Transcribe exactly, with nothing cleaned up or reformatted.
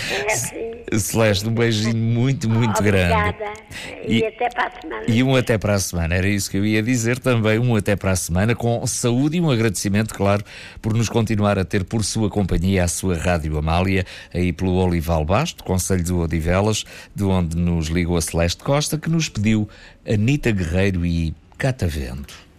É assim. Celeste, um beijinho muito, muito Obrigada. grande. E, E- até para a semana. E um até para a semana, era isso que eu ia dizer também, um até para a semana, com saúde e um agradecimento, claro, por nos continuar a ter por sua companhia a sua Rádio Amália, aí pelo Olival Basto, Concelho de Odivelas, de onde nos ligou a Celeste Costa, que nos pediu Anita Guerreiro e Catavento.